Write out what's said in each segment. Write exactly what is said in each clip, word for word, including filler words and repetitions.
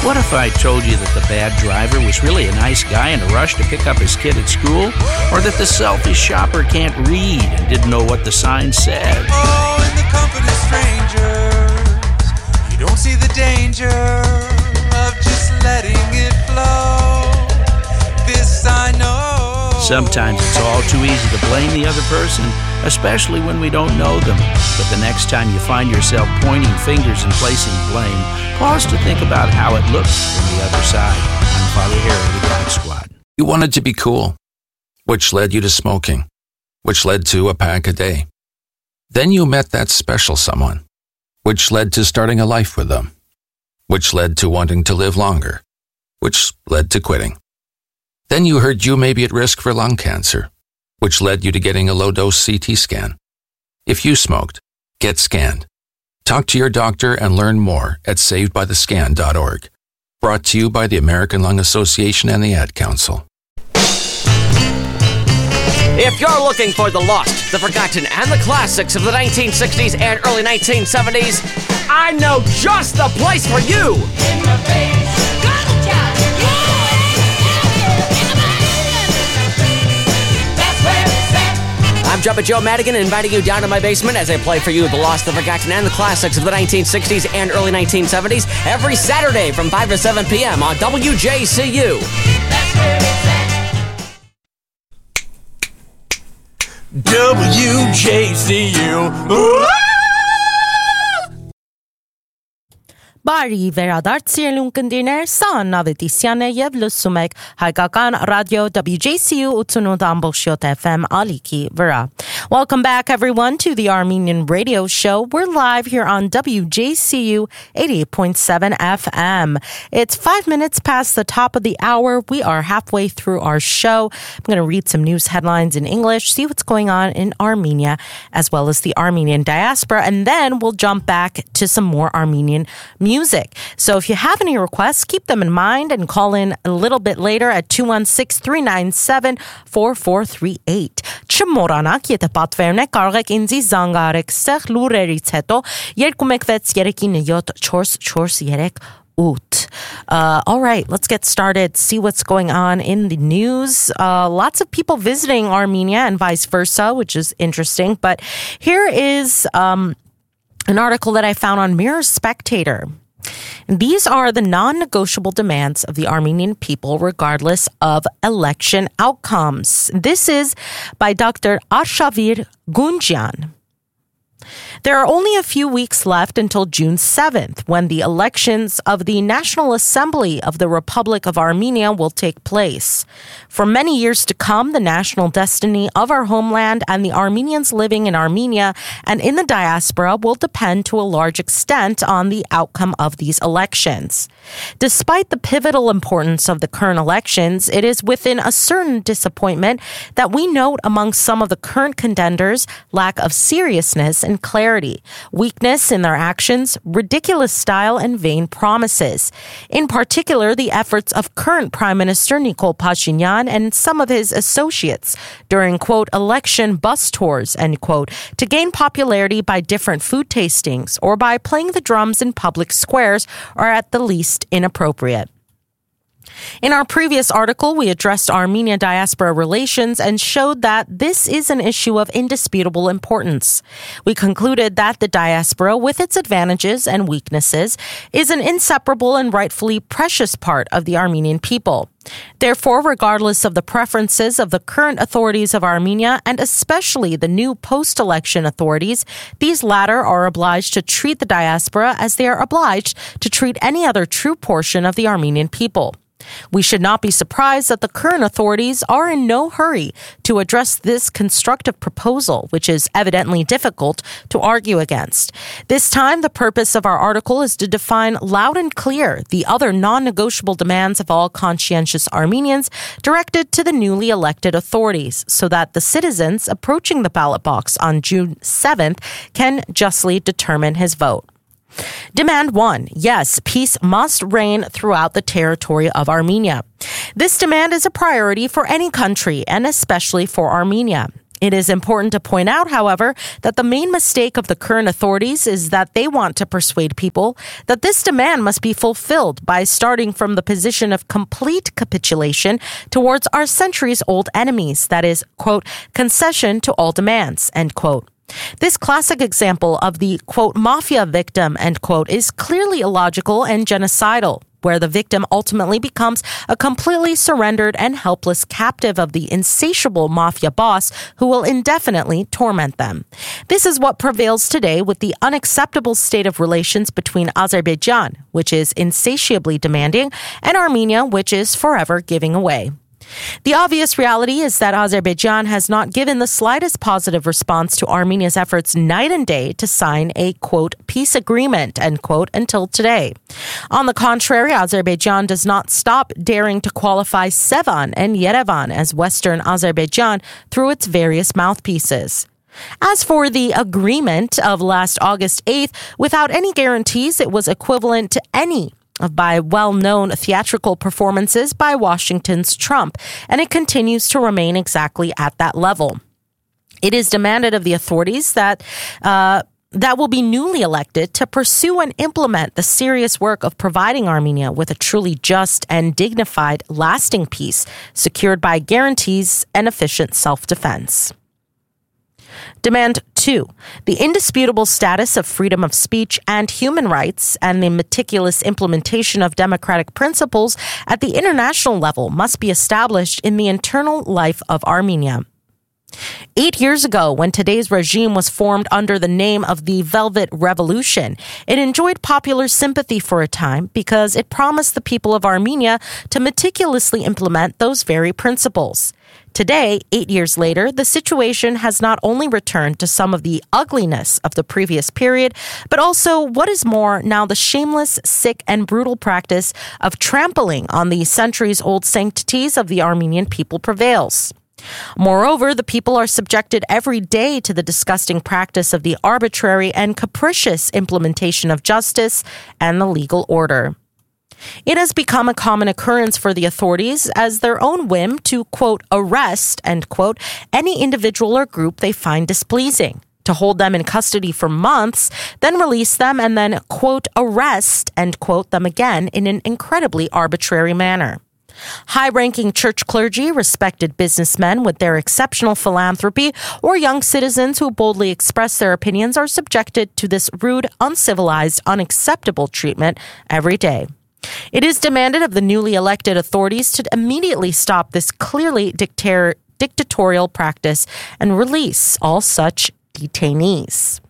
What if I told you that the bad driver was really a nice guy in a rush to pick up his kid at school? Or that the selfish shopper can't read and didn't know what the sign said? Oh, in the company of strangers, you don't see the danger of just letting it flow. This I know. Sometimes it's all too easy to blame the other person, especially when we don't know them. But the next time you find yourself pointing fingers and placing blame, pause to think about how it looks from the other side. I'm Father Harry, the God Squad. You wanted to be cool, which led you to smoking, which led to a pack a day. Then you met that special someone, which led to starting a life with them, which led to wanting to live longer, which led to quitting. Then you heard you may be at risk for lung cancer, which led you to getting a low-dose C T scan. If you smoked, get scanned. Talk to your doctor and learn more at saved by the scan dot org. Brought to you by the American Lung Association and the Ad Council. If you're looking for the lost, the forgotten, and the classics of the nineteen sixties and early nineteen seventies, I know just the place for you! In the face. I'm Jumpin' Joe Madigan, inviting you down to my basement as I play for you the lost, the forgotten, and the classics of the nineteen sixties and early nineteen seventies every Saturday from five to seven p.m. on W J C U. W J C U. Բարի վերադարձ սիրելուն կնդիներ, սա նավետիսյան է և լսում եք հայկական ռադիո W J C U eighty-eight point seven F M Aliki վրա. Welcome back everyone to the Armenian Radio Show. We're live here on W J C U eighty-eight point seven F M. It's five minutes past the top of the hour. We are halfway through our show. I'm going to read some news headlines in English, see what's going on in Armenia, as well as the Armenian diaspora, and then we'll jump back to some more Armenian music. Music. So if you have any requests, keep them in mind and call in a little bit later at two one six, three nine seven, four four three eight. Չմոռանաք, եթե պատվերն եք, կարող եք ինձ զանգահարեք ստեղ լուրերից հետո two one six, three nine seven, four four three eight. Uh, all right, let's get started. See what's going on in the news. Uh, lots of people visiting Armenia and vice versa, which is interesting. But here is um, an article that I found on Mirror Spectator. These are the non-negotiable demands of the Armenian people regardless of election outcomes. This is by Doctor Arshavir Gunjan. There are only a few weeks left until June seventh, when the elections of the National Assembly of the Republic of Armenia will take place. For many years to come, the national destiny of our homeland and the Armenians living in Armenia and in the diaspora will depend to a large extent on the outcome of these elections. Despite the pivotal importance of the current elections, it is within a certain disappointment that we note among some of the current contenders lack of seriousness and clarity, weakness in their actions, ridiculous style, and vain promises. In particular, the efforts of current Prime Minister Nikol Pashinyan and some of his associates during, quote, election bus tours, end quote, to gain popularity by different food tastings or by playing the drums in public squares are at the least inappropriate. In our previous article, we addressed Armenia diaspora relations and showed that this is an issue of indisputable importance. We concluded that the diaspora, with its advantages and weaknesses, is an inseparable and rightfully precious part of the Armenian people. Therefore, regardless of the preferences of the current authorities of Armenia, and especially the new post-election authorities, these latter are obliged to treat the diaspora as they are obliged to treat any other true portion of the Armenian people. We should not be surprised that the current authorities are in no hurry to address this constructive proposal, which is evidently difficult to argue against. This time, the purpose of our article is to define loud and clear the other non-negotiable demands of all conscientious Armenians directed to the newly elected authorities, so that the citizens approaching the ballot box on June seventh can justly determine his vote. Demand one. Yes, peace must reign throughout the territory of Armenia. This demand is a priority for any country and especially for Armenia. It is important to point out, however, that the main mistake of the current authorities is that they want to persuade people that this demand must be fulfilled by starting from the position of complete capitulation towards our centuries-old enemies, that is, quote, concession to all demands, end quote. This classic example of the, quote, mafia victim, end quote, is clearly illogical and genocidal, where the victim ultimately becomes a completely surrendered and helpless captive of the insatiable mafia boss who will indefinitely torment them. This is what prevails today with the unacceptable state of relations between Azerbaijan, which is insatiably demanding, and Armenia, which is forever giving away. The obvious reality is that Azerbaijan has not given the slightest positive response to Armenia's efforts night and day to sign a, quote, peace agreement, end quote, until today. On the contrary, Azerbaijan does not stop daring to qualify Sevan and Yerevan as Western Azerbaijan through its various mouthpieces. As for the agreement of last August eighth, without any guarantees, it was equivalent to any by well-known theatrical performances by Washington's Trump, and it continues to remain exactly at that level. It is demanded of the authorities that uh, that will be newly elected to pursue and implement the serious work of providing Armenia with a truly just and dignified, lasting peace secured by guarantees and efficient self-defense. Demand two, the indisputable status of freedom of speech and human rights and the meticulous implementation of democratic principles at the international level must be established in the internal life of Armenia. Eight years ago, when today's regime was formed under the name of the Velvet Revolution, it enjoyed popular sympathy for a time because it promised the people of Armenia to meticulously implement those very principles. Today, eight years later, the situation has not only returned to some of the ugliness of the previous period, but also, what is more, now the shameless, sick, and brutal practice of trampling on the centuries-old sanctities of the Armenian people prevails. Moreover, the people are subjected every day to the disgusting practice of the arbitrary and capricious implementation of justice and the legal order. It has become a common occurrence for the authorities as their own whim to, quote, arrest, end quote, any individual or group they find displeasing, to hold them in custody for months, then release them, and then, quote, arrest, end quote, them again in an incredibly arbitrary manner. High-ranking church clergy, respected businessmen with their exceptional philanthropy, or young citizens who boldly express their opinions are subjected to this rude, uncivilized, unacceptable treatment every day. It is demanded of the newly elected authorities to immediately stop this clearly dictator- dictatorial practice and release all such detainees.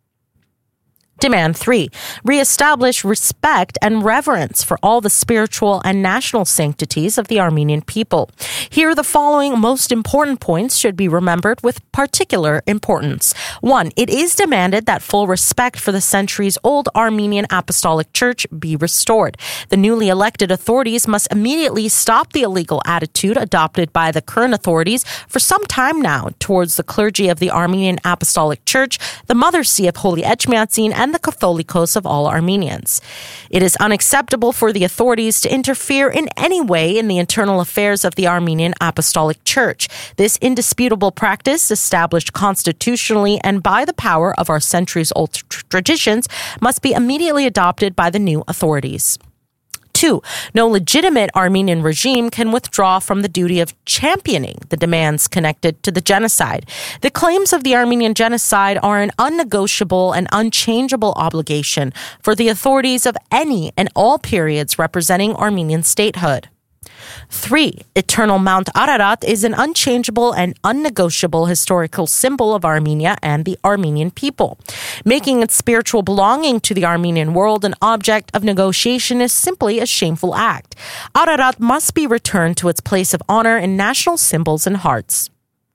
Demand three, reestablish respect and reverence for all the spiritual and national sanctities of the Armenian people. Here, the following most important points should be remembered with particular importance. One, it is demanded that full respect for the centuries-old Armenian Apostolic Church be restored. The newly elected authorities must immediately stop the illegal attitude adopted by the current authorities for some time now towards the clergy of the Armenian Apostolic Church, the Mother See of Holy Etchmiadzin, and the Catholicos of all Armenians. It is unacceptable for the authorities to interfere in any way in the internal affairs of the Armenian Apostolic Church. This indisputable practice, established constitutionally and by the power of our centuries-old tr- traditions, must be immediately adopted by the new authorities. Two, no legitimate Armenian regime can withdraw from the duty of championing the demands connected to the genocide. The claims of the Armenian genocide are an unnegotiable and unchangeable obligation for the authorities of any and all periods representing Armenian statehood. Three, eternal Mount Ararat is an unchangeable and unnegotiable historical symbol of Armenia and the Armenian people. Making its spiritual belonging to the Armenian world an object of negotiation is simply a shameful act. Ararat must be returned to its place of honor in national symbols and hearts.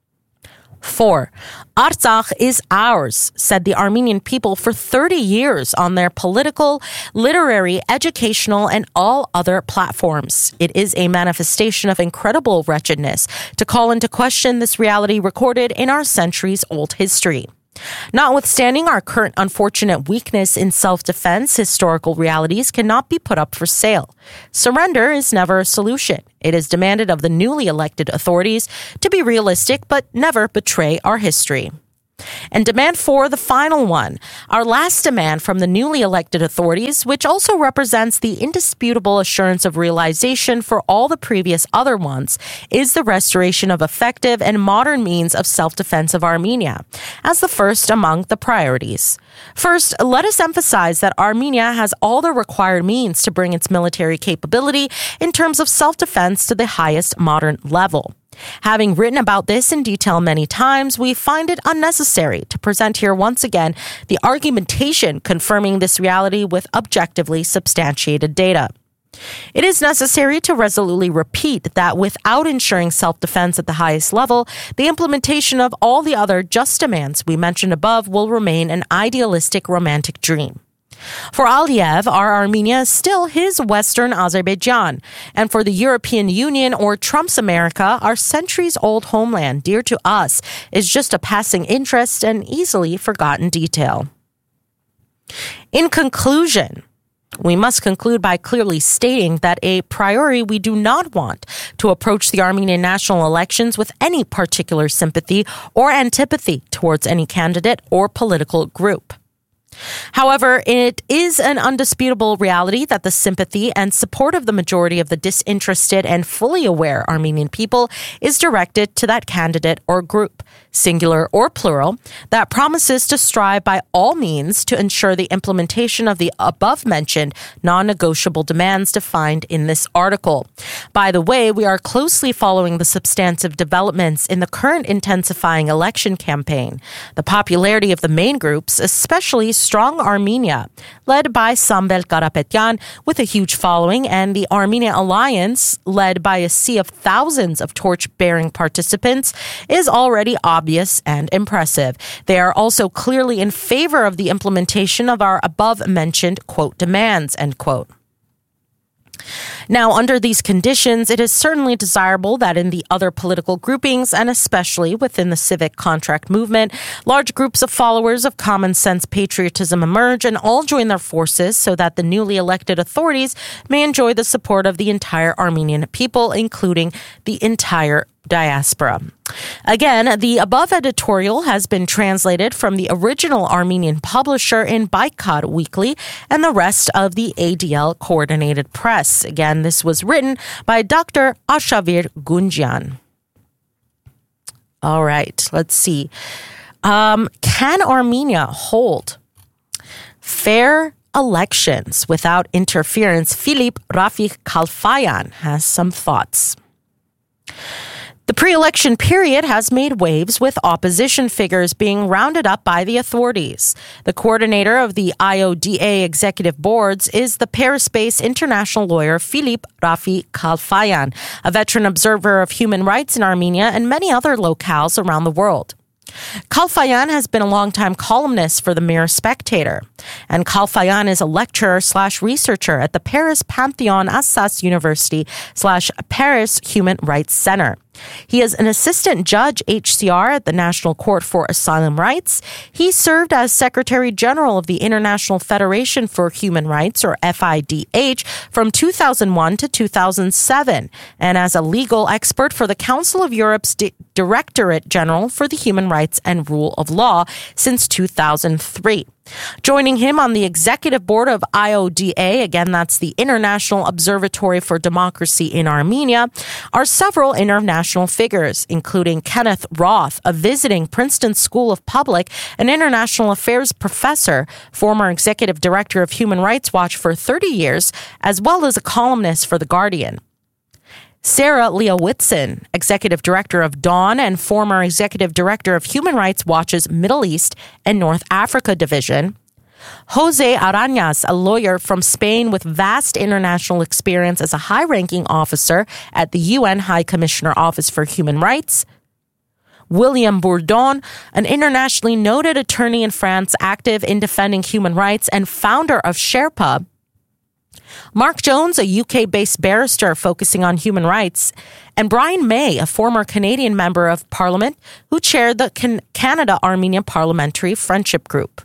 Four, Artsakh is ours, said the Armenian people for thirty years on their political, literary, educational, and all other platforms. It is a manifestation of incredible wretchedness to call into question this reality recorded in our centuries-old history. Notwithstanding our current unfortunate weakness in self-defense, historical realities cannot be put up for sale. Surrender is never a solution. It is demanded of the newly elected authorities to be realistic but never betray our history. And demand four, the final one, our last demand from the newly elected authorities, which also represents the indisputable assurance of realization for all the previous other ones, is the restoration of effective and modern means of self-defense of Armenia, as the first among the priorities. First, let us emphasize that Armenia has all the required means to bring its military capability in terms of self-defense to the highest modern level. Having written about this in detail many times, we find it unnecessary to present here once again the argumentation confirming this reality with objectively substantiated data. It is necessary to resolutely repeat that without ensuring self-defense at the highest level, the implementation of all the other just demands we mentioned above will remain an idealistic romantic dream. For Aliyev, our Armenia is still his Western Azerbaijan, and for the European Union or Trump's America, our centuries-old homeland, dear to us, is just a passing interest and easily forgotten detail. In conclusion, we must conclude by clearly stating that a priori we do not want to approach the Armenian national elections with any particular sympathy or antipathy towards any candidate or political group. However, it is an undisputable reality that the sympathy and support of the majority of the disinterested and fully aware Armenian people is directed to that candidate or group, singular or plural, that promises to strive by all means to ensure the implementation of the above-mentioned non-negotiable demands defined in this article. By the way, we are closely following the substantive developments in the current intensifying election campaign. The popularity of the main groups, especially Strong Armenia, led by Samvel Karapetyan with a huge following, and the Armenia Alliance, led by a sea of thousands of torch-bearing participants, is already obvious and impressive. They are also clearly in favor of the implementation of our above-mentioned, quote, demands, end quote. Now, under these conditions, it is certainly desirable that in the other political groupings, and especially within the civic contract movement, large groups of followers of common sense patriotism emerge and all join their forces so that the newly elected authorities may enjoy the support of the entire Armenian people, including the entire diaspora. Again, the above editorial has been translated from the original Armenian publisher in Baykar Weekly and the rest of the A D L Coordinated Press. Again, this was written by Doctor Ashavir Gunjian. All right, let's see. Um, can Armenia hold fair elections without interference? Filip Rafik Kalfayan has some thoughts. The pre-election period has made waves with opposition figures being rounded up by the authorities. The coordinator of the I O D A executive boards is the Paris-based international lawyer Filip Rafik Kalfayan, a veteran observer of human rights in Armenia and many other locales around the world. Kalfayan has been a longtime columnist for the Mirror Spectator, and Kalfayan is a lecturer slash researcher at the Paris Pantheon Assas University slash Paris Human Rights Center. He is an assistant judge H C R at the National Court for Asylum Rights. He served as Secretary General of the International Federation for Human Rights, or F I D H, from two thousand one to two thousand seven, and as a legal expert for the Council of Europe's Di- Directorate General for the Human Rights and Rule of Law since two thousand three. Joining him on the executive board of I O D A, again that's the International Observatory for Democracy in Armenia, are several international figures, including Kenneth Roth, a visiting Princeton School of Public and International Affairs professor, former executive director of Human Rights Watch for thirty years, as well as a columnist for The Guardian. Sarah Leowitson, executive director of Dawn and former executive director of Human Rights Watch's Middle East and North Africa division. Jose Arañas, a lawyer from Spain with vast international experience as a high-ranking officer at the U N High Commissioner Office for Human Rights. William Bourdon, an internationally noted attorney in France active in defending human rights and founder of Sherpa. Mark Jones, a U K-based barrister focusing on human rights, and Brian May, a former Canadian member of parliament who chaired the Can- Canada-Armenia Parliamentary Friendship Group.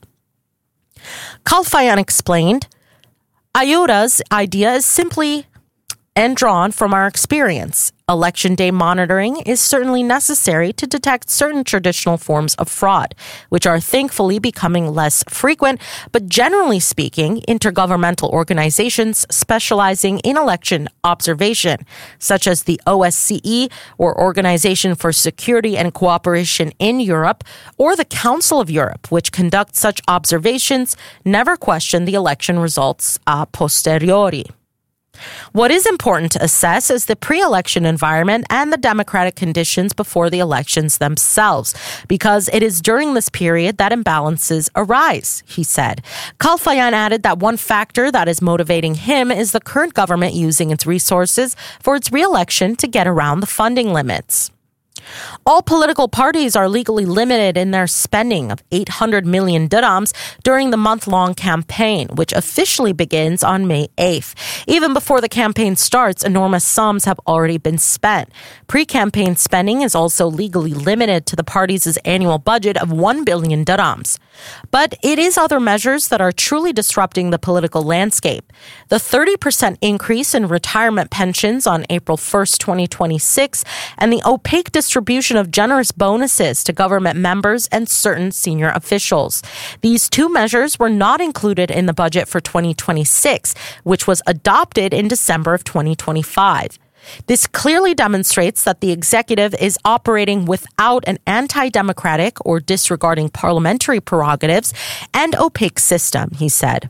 Kalfayan explained, IOTA's idea is simply and drawn from our experience. Election day monitoring is certainly necessary to detect certain traditional forms of fraud, which are thankfully becoming less frequent, but generally speaking, intergovernmental organizations specializing in election observation, such as the O S C E, or Organization for Security and Cooperation in Europe, or the Council of Europe, which conduct such observations, never question the election results a posteriori. What is important to assess is the pre-election environment and the democratic conditions before the elections themselves, because it is during this period that imbalances arise, he said. Kalfayan added that one factor that is motivating him is the current government using its resources for its re-election to get around the funding limits. All political parties are legally limited in their spending of eight hundred million dirhams during the month-long campaign, which officially begins on May eighth. Even before the campaign starts, enormous sums have already been spent. Pre-campaign spending is also legally limited to the party's annual budget of one billion dirhams. But it is other measures that are truly disrupting the political landscape. The thirty percent increase in retirement pensions on April first, twenty twenty-six, and the opaque distribution of generous bonuses to government members and certain senior officials. These two measures were not included in the budget for twenty twenty-six, which was adopted in December of twenty twenty-five. This clearly demonstrates that the executive is operating without an anti-democratic or disregarding parliamentary prerogatives and opaque system, he said.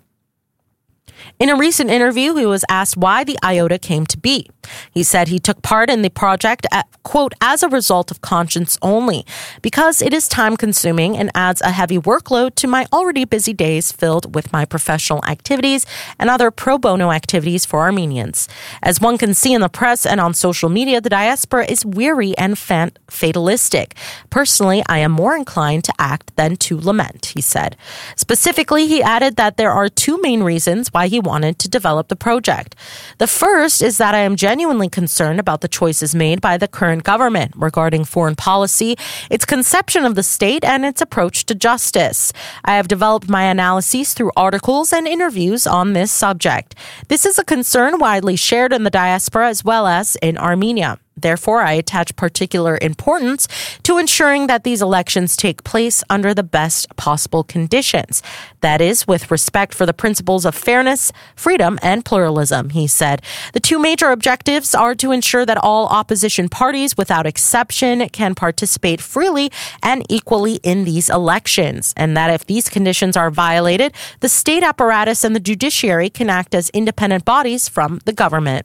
In a recent interview, he was asked why the IOTA came to be. He said he took part in the project, at, quote, as a result of conscience only, because it is time-consuming and adds a heavy workload to my already busy days filled with my professional activities and other pro bono activities for Armenians. As one can see in the press and on social media, the diaspora is weary and fan- fatalistic. Personally, I am more inclined to act than to lament, he said. Specifically, he added that there are two main reasons why he wanted to develop the project. The first is that I am genuinely concerned about the choices made by the current government regarding foreign policy, its conception of the state, and its approach to justice. I have developed my analyses through articles and interviews on this subject. This is a concern widely shared in the diaspora as well as in Armenia. Therefore, I attach particular importance to ensuring that these elections take place under the best possible conditions. That is, with respect for the principles of fairness, freedom, and pluralism, he said. The two major objectives are to ensure that all opposition parties, without exception, can participate freely and equally in these elections, and that if these conditions are violated, the state apparatus and the judiciary can act as independent bodies from the government.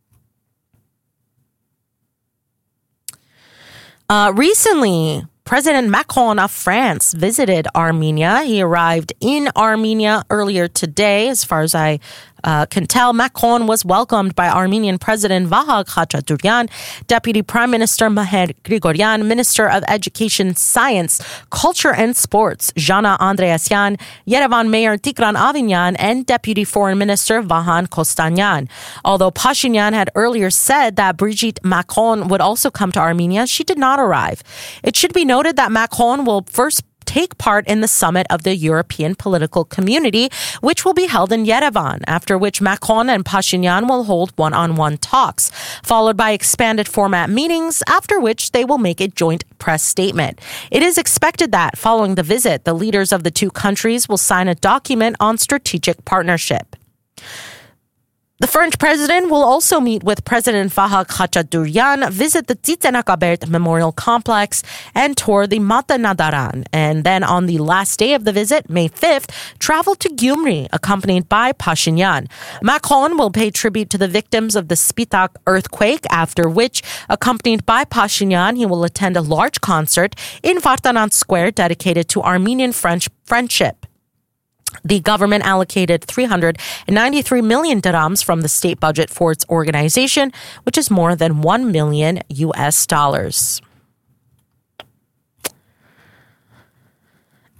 Uh, recently, President Macron of France visited Armenia. He arrived in Armenia earlier today. As far as I uh, can tell, Macron was welcomed by Armenian President Vahagn Khachaturian, Deputy Prime Minister Maher Grigoryan, Minister of Education, Science, Culture and Sports Jana Andreasyan, Yerevan Mayor Tigran Avinyan, and Deputy Foreign Minister Vahan Kostanyan. Although Pashinyan had earlier said that Brigitte Macron would also come to Armenia, she did not arrive. It should be noted that Macron will first take part in the summit of the European political community, which will be held in Yerevan, after which Macron and Pashinyan will hold one-on-one talks, followed by expanded format meetings, after which they will make a joint press statement. It is expected that, following the visit, the leaders of the two countries will sign a document on strategic partnership. The French president will also meet with President Vahagn Khachaturian, visit the Tsitsanakabert Memorial Complex, and tour the Mata Nadaran. And then on the last day of the visit, May fifth, travel to Gyumri, accompanied by Pashinyan. Macron will pay tribute to the victims of the Spitak earthquake, after which, accompanied by Pashinyan, he will attend a large concert in Vartanant Square dedicated to Armenian-French friendship. The government allocated three hundred ninety-three million dirhams from the state budget for its organization, which is more than one million U S dollars.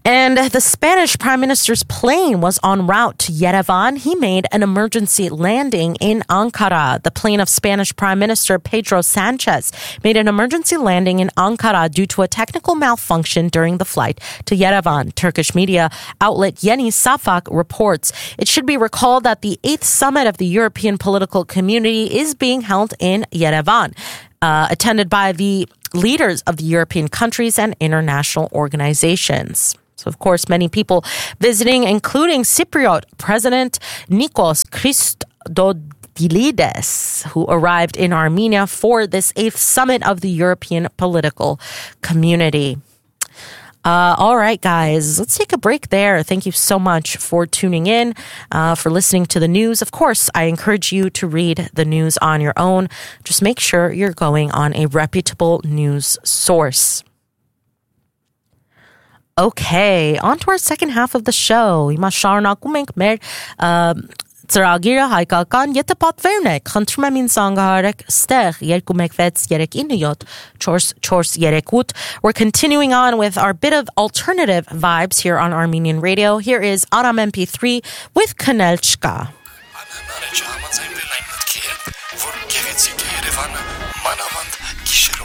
And the Spanish Prime Minister's plane was en route to Yerevan. He made an emergency landing in Ankara. The plane of Spanish Prime Minister Pedro Sanchez made an emergency landing in Ankara due to a technical malfunction during the flight to Yerevan. Turkish media outlet Yeni Safak reports. It should be recalled that the eighth summit of the European political community is being held in Yerevan, uh, attended by the leaders of the European countries and international organizations. So, of course, many people visiting, including Cypriot President Nikos Christodoulides, who arrived in Armenia for this eighth summit of the European political community. Uh, all right, guys, let's take a break there. Thank you so much for tuning in, uh, for listening to the news. Of course, I encourage you to read the news on your own. Just make sure you're going on a reputable news source. Okay, on to our second half of the show. Հիմա շարունակում ենք մեր ծրագիրը հայկական եթե պատվերն եք, խնդրում եմ ինձ զանգահարեք ստեղ two one six three nine seven four four three eight. We're continuing on with our bit of alternative vibes here on Armenian Radio. Here is Aram M P three with Kanelchka.